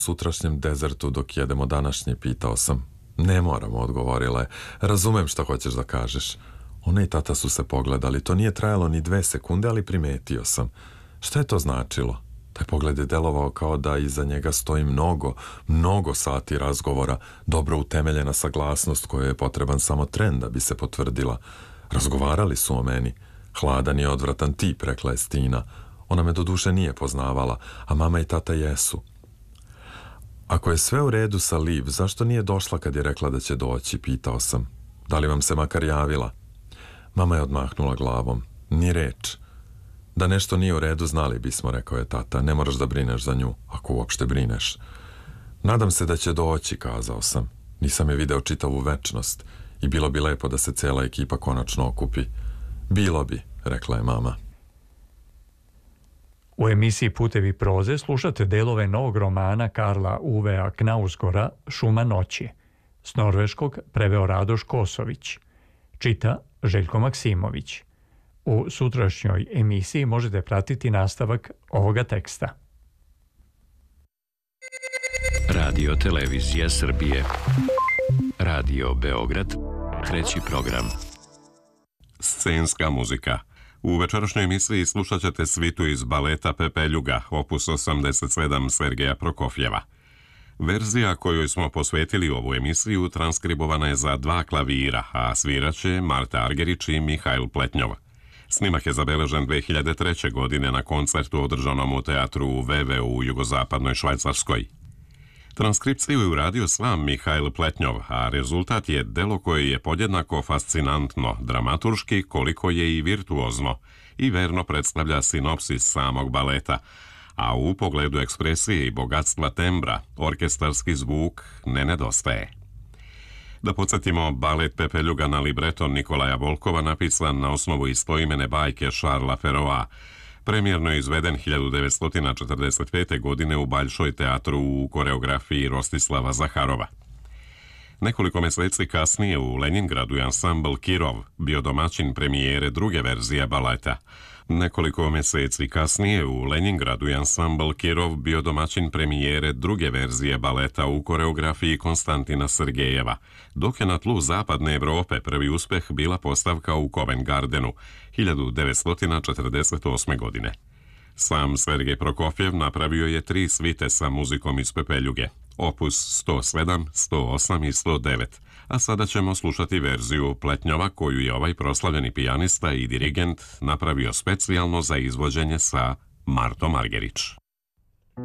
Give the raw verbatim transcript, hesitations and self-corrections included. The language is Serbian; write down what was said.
sutrašnjem dezertu dok jedemo današnje, pitao sam. Ne moramo, odgovorila je. Razumem šta hoćeš da kažeš. Ona i tata su se pogledali. To nije trajalo ni dve sekunde, ali primetio sam. Šta je to značilo? Taj pogled je delovao kao da iza njega stoji mnogo, mnogo sati razgovora, dobro utemeljena saglasnost kojoj je potreban samo tren da bi se potvrdila. Razgovarali su o meni. Hladan i odvratan tip, rekla je Stina. Ona me doduše nije poznavala, a mama i tata jesu. Ako je sve u redu sa Liv, zašto nije došla kad je rekla da će doći, pitao sam. Da li vam se makar javila? Mama je odmahnula glavom. Ni reč. Da nešto nije u redu, znali bismo, rekao je tata. Ne moraš da brineš za nju, ako uopšte brineš. Nadam se da će doći, kazao sam. Nisam je video čitavu večnost i bilo bi lepo da se cela ekipa konačno okupi. Bilo bi, rekla je mama. U emisiji Putevi proze slušate delove novog romana Karla Uvea Knausgårda Šuma noći. S norveškog preveo Radoš Kosović. Čita Željko Maksimović. U sutrašnjoj emisiji možete pratiti nastavak ovoga teksta. Radio Televizija Srbije. Radio Beograd. Treći program. Scenska muzika. U večerašnjoj emisiji slušat ćete svitu iz baleta Pepeljuga, opus osamdeset sedam Sergeja Prokofjeva. Verzija kojoj smo posvetili ovu emisiju transkribovana je za dva klavira, a sviraće Marta Argerić i Mihajl Pletnjov. Snimak je zabeležen dve hiljade treće. godine na koncertu održanom u teatru U V V u jugozapadnoj Švajcarskoj. Transkripciju je uradio sam Mihajl Pletnjov, a rezultat je delo koje je podjednako fascinantno, dramaturški koliko je i virtuozno i verno predstavlja sinopsis samog baleta, a u pogledu ekspresije i bogatstva tembra orkestarski zvuk ne nedostaje. Da podsjetimo, balet Pepeljuga na libreto Nikolaja Volkova napisan na osnovu istoimene bajke Šarla Feroa. Premijerno je izveden hiljadu devetsto četrdeset pete. godine u Baljšoj teatru u koreografiji Rostislava Zaharova. Nekoliko meseci kasnije u Leningradu je ansambl Kirov bio domaćin premijere druge verzije baleta. Nekoliko meseci kasnije u Leningradu je ansambl Kirov bio domaćin premijere druge verzije baleta u koreografiji Konstantina Sergejeva, dok je na tlu zapadne Evrope prvi uspeh bila postavka u Covent Gardenu hiljadu devetsto četrdeset osme. godine. Sam Sergej Prokofjev napravio je tri svite sa muzikom iz Pepeljuge, opus sto sedam, sto osam i sto devet, a sada ćemo slušati verziju Pletnjova koju je ovaj proslavljeni pijanista i dirigent napravio specijalno za izvođenje sa Martom Argerić.